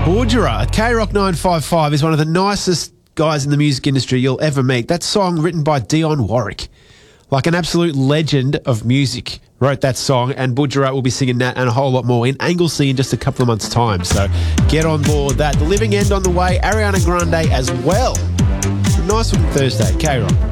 Woodra at K-Rock 955 is one of the nicest guys in the music industry you'll ever meet. That song written by Dionne Warwick, like an absolute legend of music, wrote that song, and Woodra will be singing that and a whole lot more in Anglesey in just a couple of months' time. So get on board that. The Living End on the way, Ariana Grande as well. Nice looking Thursday, K-Rock.